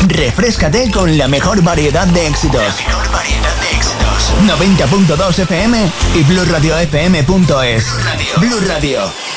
Refréscate con la mejor variedad de éxitos. 90.2 FM y BluRadioFM.es. Blu Radio,